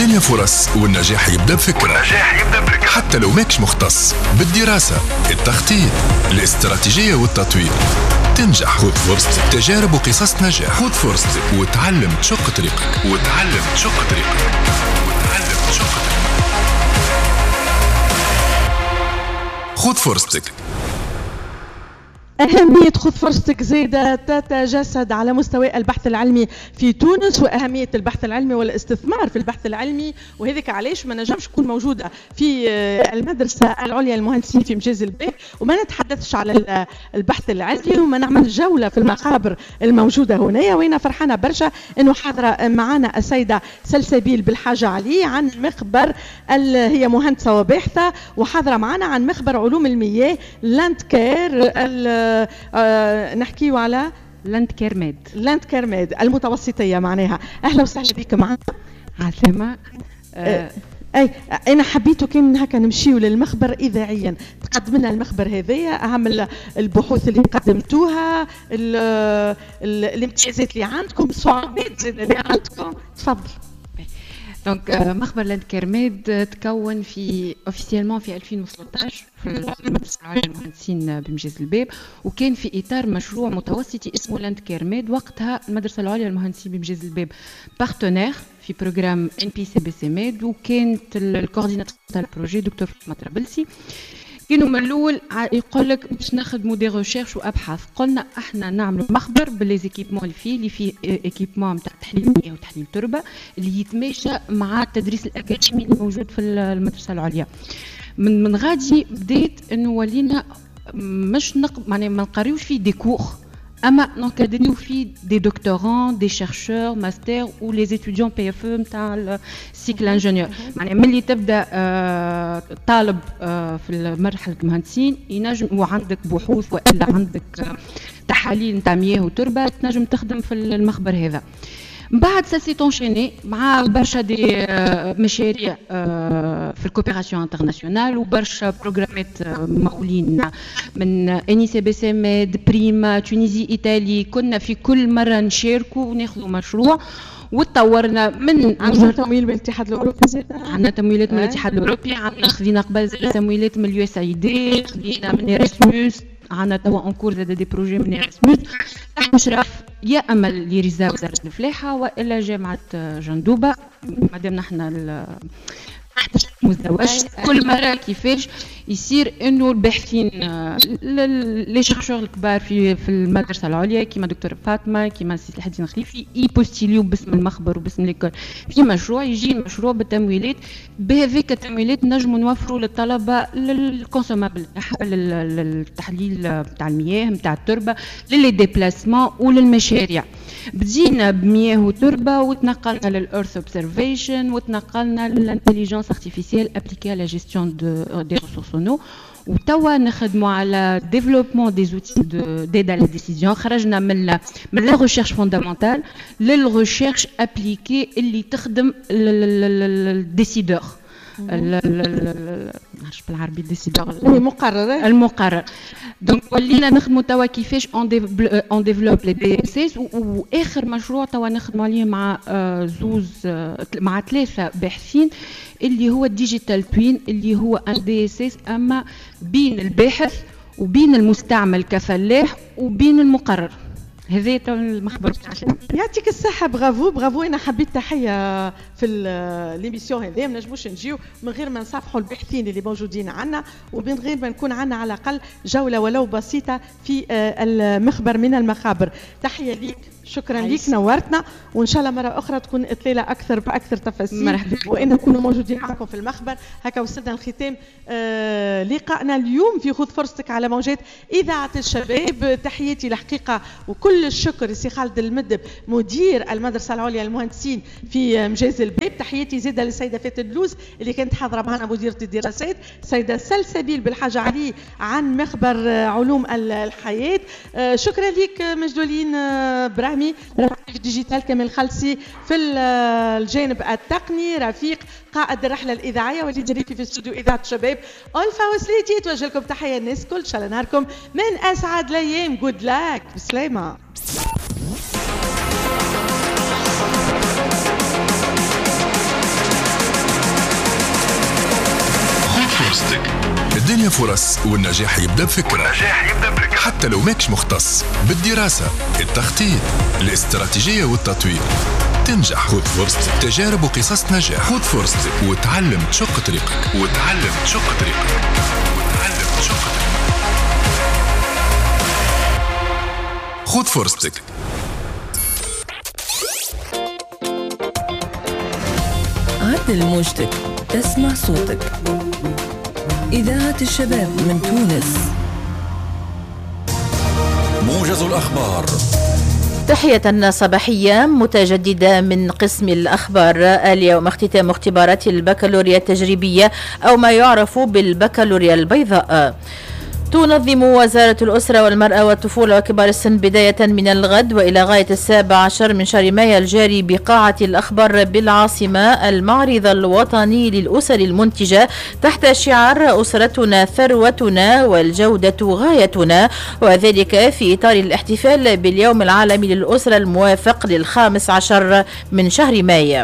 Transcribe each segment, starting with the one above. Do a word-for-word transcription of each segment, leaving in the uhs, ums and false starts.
ثمانية فرص والنجاح يبدأ بفكرة. والنجاح يبدأ بفكرة حتى لو ماكش مختص بالدراسة، التخطيط، الاستراتيجية والتطوير. تنجح. خذ فرصتك. تجارب وقصص نجاح. خذ فرصتك وتعلم تشق طريقك. وتعلم تشق طريقك. وتعلم تشق طريقك. خذ فرصتك. أهمية خذ فرصتك زيادة تتجسد على مستوى البحث العلمي في تونس، وأهمية البحث العلمي والاستثمار في البحث العلمي، وهذيك علاش ما نجمش تكون موجودة في المدرسة العليا المهندسين في مجاز البيت وما نتحدثش على البحث العلمي وما نعمل جولة في المقابر الموجودة هنا. وأنا فرحانة برشا أنه حاضرة معنا السيدة سلسبيل بالحاجة علي عن مخبر، هي مهندسة وباحثة، وحاضرة معنا عن مخبر علوم المياه لاند كير. أه نحكيو على لاند كير ميد لاند كير ميد المتوسطية معناها. أهلا وسهلا بك معنا. عسلامة. أه أي أنا حبيته كان هكا نمشيو للمخبر إذاعيا، تقدم لنا المخبر هذايا، أهم البحوث اللي قدمتوها، الامتيازات اللي عندكم، الصعوبات اللي عندكم، تفضل. دونك مخبر لاند كير ميد تكون في اوفيسيالمون في ألفين وثلاثة عشر في المدرسة العليا للمهندسين بمجاز الباب، وكان في اطار مشروع متوسطي اسمه لاند كير ميد. وقتها المدرسة العليا للمهندسين بمجاز الباب بارتنير في بروجرام ان بي سي بي سي ميد، وكانت الكورديناتور تاع البروجي دكتور فاطمة طرابلسي. كانوا من الاول يقول لك باش نخدموا دي ريشيرش وابحاث، قلنا احنا نعملوا مخبر بالليزيكيبمون اللي فيه اللي فيه ايكيبمون نتاع تحليل مياه وتحليل تربه اللي يتماشى مع التدريس الاكاديمي اللي موجود في المدرسه العليا. من من غادي بديت انه ولينا مش نق... معناها ما نقريوش فيه دي كور، اما نكادريو فيه دي دكتوران دي شيرشور ماستر و لي ستوديون بي اف نتاع السيكل انجينيور. معناها ملي تبدا آه طالب آه في مرحله المهندسين ينجم وعندك بحوث والا عندك آه تحاليل نتاع مياه وتربه تنجم تخدم في المخبر هذا. من بعد سا سي تونشيني مع برشا دي مشاريع في الكوبيراسيون انترناسيونال وبرشا بروغرامات مقولين من اني سي بي سي ميد بريما تونيزي ايطالي. كنا في كل مره نشاركوا وناخذوا مشروع وتطورنا. من عندنا تمويل من الاتحاد الاوروبي، عندنا تمويلات من الاتحاد الاوروبي، عندنا خذينا قبل تمويلات من اليو اس اي دي، خذينا من ايراسموس، عندنا توا اونكور زاد دي بروجي من ايراسموس تحت اشراف يا اما اللي رزا وزاره الفلاحه والا جامعه جندوبه. مادام نحن تحت المزدوج كل مره كيفاش يصير انه الباحثين لي شيرشور الكبار في في المدرسه العليا كيما دكتور فاطمه كيما سي سلاح الدين خليفي يبوستيليو باسم المخبر وباسم ليكول في مشروع، يجي المشروع بالتمويلات. بهذيك التمويلات نجموا نوفروا للطلبه الكونسومابل للتحليل تاع المياه نتاع التربه للي ديبلاسمون وللمشاريع. بدينا بمياه وتربه وتنقلنا للارث اوبزرفيشن وتنقلنا للانتيليجنس ارتيفيسيال ابليكي على جيستيون دو دي ريسورس نو، وتوا نخدموا على ديفلوبمون دي زوتي دو ديد على ديسيزيون. خرجنا من من لا ريشيرش فوندامونتال للريشيرش ابليكي اللي تخدم الديسيدور نعرفش بالعربي ديسيدور المقرر المقرر. دونك ولينا نخدموا توا كيفاش اون ديفلوب لي دي اس اس. واخر مشروع توا نخدموا عليه مع زوز مع ثلاثه باحثين اللي هو الديجيتال توين اللي هو ان دي اس اس اما بين الباحث وبين المستعمل كفلاح وبين المقرر. هذا تو المخبر تاعنا. يعطيك الصحة، برافو برافو. أنا حبيت تحية في ليميسيون هذه، ما نجموش نجيو من غير ما نصافحوا الباحثين اللي موجودين عنا ومن غير ما نكون عنا على الأقل جولة ولو بسيطة في المخبر من المخابر. تحية ليك، شكرا ليك، نورتنا، وان شاء الله مره اخرى تكون اطلاله اكثر باكثر تفاصيل مرحبا وان نكونوا موجودين معكم في المخبر. هكا وصلنا لختام آه لقائنا اليوم في خذ فرصتك على موجات اذاعه الشباب. تحياتي الحقيقه وكل الشكر لسي خالد المدب مدير المدرسه العليا للمهندسين في مجاز الباب. تحياتي زاده للسيده فاتن اللوز اللي كانت حاضره معنا مديره الدراسات، السيده سلسبيل بالحاجه علي عن مخبر علوم الحياه. آه شكرا لك مجدولين آه ابراهيمي ديجيتال كامل خلسي في الجانب التقني، رفيق قائد الرحله الاذاعيه واللي جريتي في استوديو اذاعه الشباب. الفا وسليتي توجه لكم تحيه الناس كل، ان شاء الله نهاركم من اسعد الايام. جود لاك، بسلامه. الدنيا فرص والنجاح يبدأ بفكرة. والنجاح يبدأ بفكرة حتى لو ماكش مختص. بالدراسة، التخطيط، الاستراتيجية والتطوير تنجح. خذ فرصتك. تجارب وقصص نجاح. خذ فرصتك وتعلم تشق طريقك. وتعلم تشق طريقك. وتعلم تشق طريقك. خذ فرصتك. عدل موجتك، تسمع صوتك. إذاعة الشباب من تونس. موجز الأخبار. تحية صباحية متجددة من قسم الأخبار. اليوم اختتام اختبارات البكالوريا التجريبية أو ما يعرف بالبكالوريا البيضاء. تنظم وزارة الأسرة والمرأة والطفولة وكبار السن بداية من الغد وإلى غاية السابع عشر من شهر مايو الجاري بقاعة الأخبار بالعاصمة المعرض الوطني للأسر المنتجة تحت شعار أسرتنا ثروتنا والجودة غايتنا، وذلك في إطار الاحتفال باليوم العالمي للأسرة الموافق للخامس عشر من شهر مايو.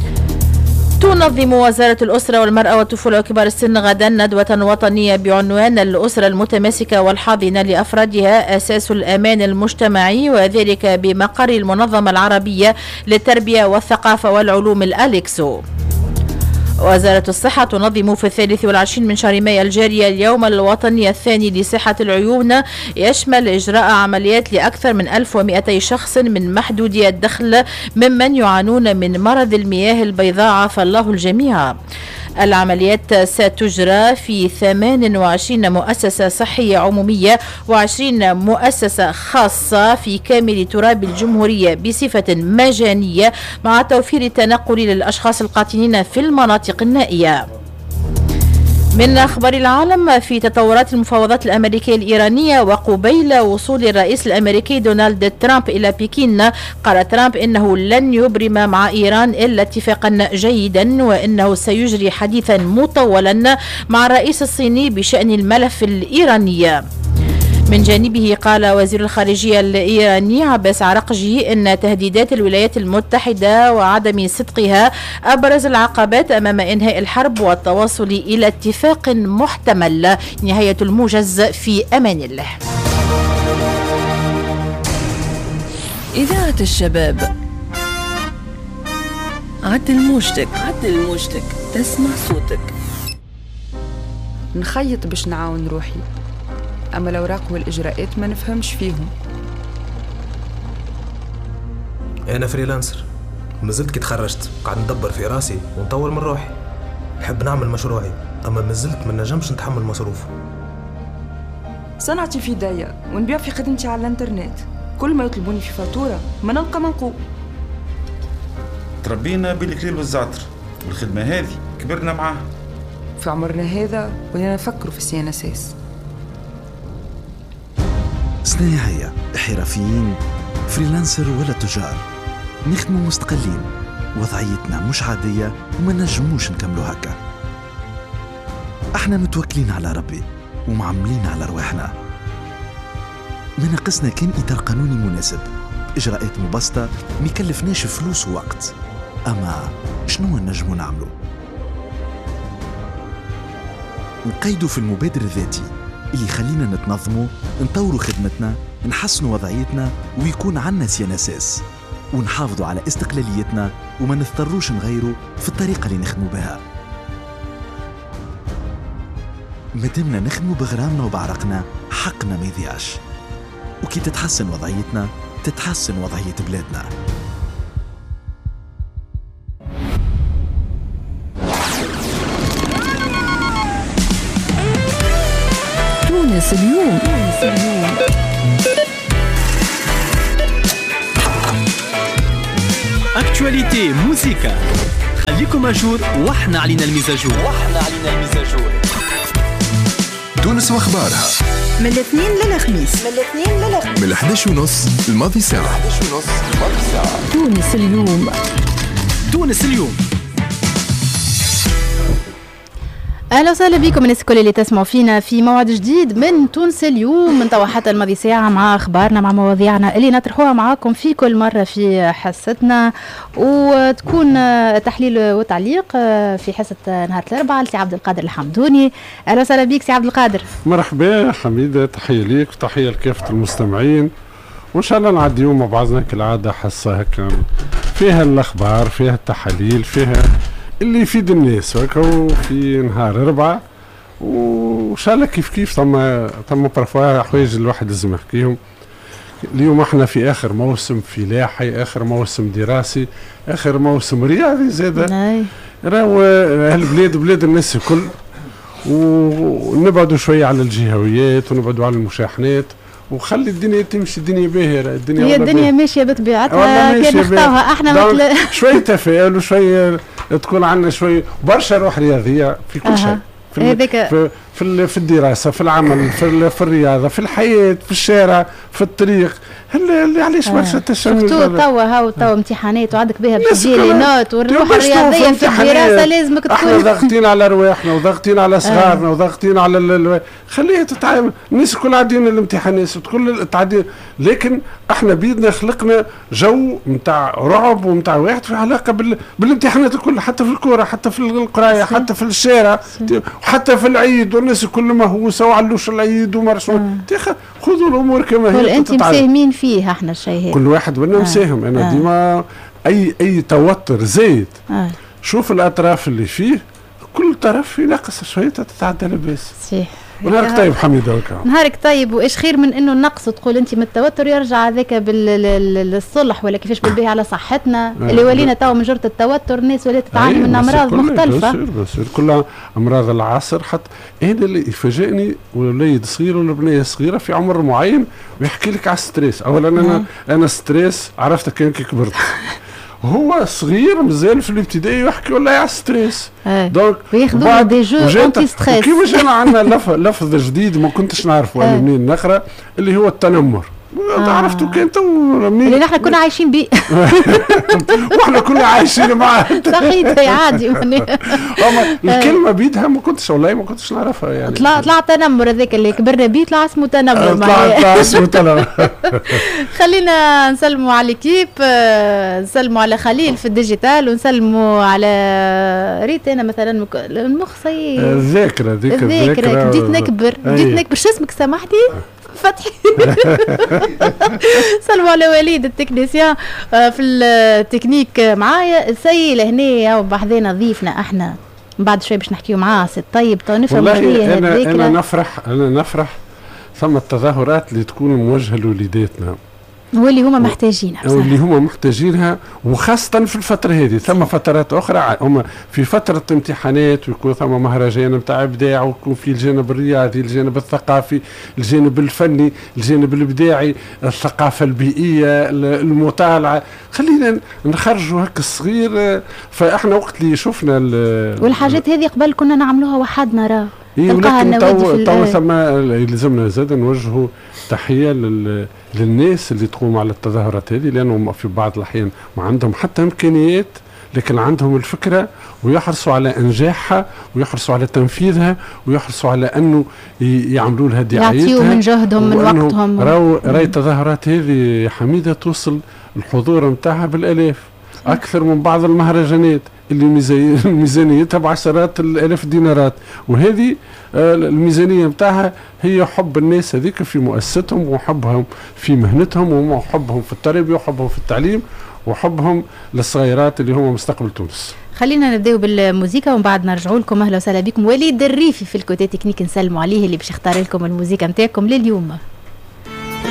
تنظم وزارة الأسرة والمرأة والطفولة وكبار السن غدا ندوة وطنية بعنوان الأسرة المتماسكة والحاضنة لأفرادها أساس الأمان المجتمعي، وذلك بمقر المنظمة العربية للتربية والثقافة والعلوم الأليكسو. وزارة الصحة تنظم في الثالث والعشرين من شهر مايو الجاري اليوم الوطني الثاني لصحة العيون، يشمل إجراء عمليات لأكثر من ألف ومئتي شخص من محدودي الدخل ممن يعانون من مرض المياه البيضاء عافى الله الجميع. العمليات ستجرى في ثمان وعشرين مؤسسة صحية عمومية وعشرين مؤسسة خاصة في كامل تراب الجمهورية بصفة مجانية، مع توفير التنقل للأشخاص القاطنين في المناطق النائية. من أخبار العالم، في تطورات المفاوضات الأمريكية الإيرانية وقبيل وصول الرئيس الأمريكي دونالد ترامب إلى بكين، قال ترامب إنه لن يبرم مع إيران إلا اتفاقا جيدا، وإنه سيجري حديثا مطولا مع الرئيس الصيني بشأن الملف الإيراني. من جانبه قال وزير الخارجية الإيراني عباس عراقجي إن تهديدات الولايات المتحدة وعدم صدقها أبرز العقبات أمام إنهاء الحرب والتوصل إلى اتفاق محتمل. نهاية الموجز، في أمان الله. إذاعة الشباب. عدل موجتك، عدل موجتك، تسمع صوتك. نخيط باش نعاون روحي، أما الأوراق والإجراءات ما نفهمش فيهم. أنا فريلانسر، مازلت كي تخرجت قاعد ندبر في راسي ونطور من روحي. نحب نعمل مشروعي، أما مازلت ما نجمش نتحمل مصروفه. صنعتي في داية ونبيع في خدمتي على الانترنت، كل ما يطلبوني في فاتورة ما نلقى منقوب. تربينا بالكليل والزعتر، والخدمة هذه كبرنا معاها. في عمرنا هذا ولينا نفكروا في السي ان اس اس. صناعية، حرفيين، فريلانسر ولا تجار، نخدموا مستقلين، وضعيتنا مش عادية وما نجموش نكملوا هكا. احنا متوكلين على ربي ومعملين على رواحنا. ما ناقصنا كان إطار قانوني مناسب، إجراءات مبسطة ما يكلفناش فلوس ووقت. أما شنو نجموا نعملوا؟ نقيدوا في المبادر الذاتي اللي يخلينا نتنظموا، نطوروا خدمتنا، نحسنوا وضعيتنا، ويكون عنا سي ان اس اس، ونحافظوا على استقلاليتنا وما نضطروش نغيروا في الطريقة اللي نخدموا بها. مادامنا نخدموا بغرامنا وبعرقنا، حقنا ما يضيعش، وكي تتحسن وضعيتنا تتحسن وضعية بلادنا. تونس اليوم. تونس اليوم. اكتواليتي موسيقى، خليكم اجور واحنا علينا المزاجور. واحنا علينا المزاجور. تونس واخبارها من الاثنين للخميس. من الاثنين للخميس. من الحداش ونص الماضي ساعة. الحداش ونص الماضي ساعة. تونس اليوم. تونس اليوم. اهلا وسهلا بكم الناس الكل اللي تسمعوا فينا في موعد جديد من تونس اليوم من توا حتى الماضي ساعه مع اخبارنا مع مواضيعنا اللي نطرحوها معاكم في كل مره في حصتنا، وتكون تحليل وتعليق في حصه نهار الاربعاء لسي عبد القادر الحمدوني. اهلا وسهلا بك سي عبد القادر. مرحبا حميده، تحيه ليك وتحيه لكافه المستمعين، وان شاء الله نعدي يوم مع بعضنا كالعاده حصه هكا فيها الاخبار فيها التحاليل فيها اللي يفيد الناس هكا في نهار أربعة، وإن شاء الله كيف كيف ثم ثم برفوها حوايج الواحد لازم يحكيهم. اليوم احنا في آخر موسم فلاحي، آخر موسم دراسي، آخر موسم رياضي زاد. راهو هالبلاد بلاد الناس الكل، ونبعدوا شوية على الجهويات ونبعدوا على المشاحنات وخلي الدنيا تمشي. الدنيا باهرة، الدنيا هي الدنيا ماشيه بطبيعتها كان نختارها احنا مثل شويه تفاؤل وشويه تكون عندنا شويه برشا روح رياضيه في كل شيء، في في في, في الدراسه، في العمل، في, في الرياضه، في الحياه، في الشارع، في الطريق. اللي علاش برشا تشمل شفتوا توا هاو توا امتحانات وعندك بها باش تجي نوت، والروح الرياضيه في الدراسه لازمك تكون. احنا ضاغطين على ارواحنا وضاغطين على صغارنا وضاغطين على ال... خليها تتعامل. الناس الكل عادين الامتحانات وكل تعدي، لكن احنا بيدنا خلقنا جو نتاع رعب ونتاع واحد في علاقه بال... بالامتحانات الكل، حتى في الكوره، حتى في القرايه، حتى في الشارع، حتى في العيد، والناس الكل مهووسه وعلوش العيد ومرسوم. خذوا الامور كما هي. انت مساهمين فيها احنا الشيء هذا، كل واحد منا آه. مساهم. انا آه. ديما اي اي توتر زايد آه. شوف الاطراف اللي فيه، كل طرف ينقص شويه تتعدى لاباس. صحيح. ونهارك طيب حميده وكا. نهارك طيب، وايش خير من انه النقص تقول انت من التوتر يرجع هذاك بالصلح ولا كيفاش بالبيه على صحتنا آه. اللي ولينا تو من جرة التوتر الناس ولات تعاني من امراض مختلفه. بصير بصير كلها امراض العصر. حتى هذا اللي يفاجئني وليد صغير ولا بنيه صغيره في عمر معين ويحكي لك على الستريس. اولا انا آه. انا ستريس عرفت كان كي كبرت. هو صغير مازال في الابتدائي يحكي والله على ستريس. دونك وياخذوا دي جو انتي ستريس. كيف جانا عندنا لفظ لفظ جديد ما كنتش نعرفه انا منين نقرا، اللي هو التنمر. آه. عرفتوا كان تو اللي نحن كنا عايشين بيه واحنا كنا عايشين معاه. صحيح عادي. الكلمه بيدها ما كنتش والله ما كنتش نعرفها يعني. طلع طلع تنمر هذاك اللي كبرنا بيه طلع اسمه تنمر. طلع طلع اسمه تنمر. خلينا نسلموا على الكيب، نسلموا على خليل في الديجيتال، ونسلموا على ريت انا مثلا المخ سيء. الذاكره ذيك الذاكره بديت نكبر بديت نكبر. شو اسمك سامحتي؟ فتحي. سلموا على وليد التكنيسيان في التكنيك معايا. سي لهنا وبحذينا ضيفنا احنا بعد شوي باش نحكيو معاه سي طيب تو نفهم والله انا انا نفرح انا نفرح ثم التظاهرات اللي تكون موجهه لوليداتنا واللي هما محتاجينها بصراحة. واللي هما محتاجينها وخاصة في الفترة هذه. ثم فترات أخرى هما في فترة امتحانات ويكون ثم مهرجان نتاع إبداع، ويكون في الجانب الرياضي، الجانب الثقافي، الجانب الفني، الجانب الإبداعي، الثقافة البيئية، المطالعة. خلينا نخرجوا هكا الصغير. فإحنا وقت اللي شفنا والحاجات هذه قبل كنا نعملوها وحدنا راه. إيه ولكن تو تو ثم يلزمنا زاد نوجهوا تحية لل للناس اللي تقوم على التظاهرات هذه، لأنهم في بعض الأحيان ما عندهم حتى إمكانيات لكن عندهم الفكرة ويحرصوا على إنجاحها ويحرصوا على تنفيذها ويحرصوا على أنه يعملوا لها دعايتها، يعطيوا من جهدهم من وقتهم. راهو راهي التظاهرات هذه حميدة توصل الحضور نتاعها بالآلاف أكثر من بعض المهرجانات اللي ميزانيتها بعشرات الالاف دينارات. وهذه الميزانيه نتاعها هي حب الناس هذيك في مؤسستهم وحبهم في مهنتهم وحبهم في التربيه وحبهم في التعليم وحبهم للصغيرات اللي هم مستقبل تونس. خلينا نبداو بالموسيقى ومن بعد نرجعوا لكم. اهلا وسهلا بكم وليد الريفي في الكوتي تكنيك، نسلموا عليه اللي باش يختار لكم الموسيقى نتاعكم لليوم.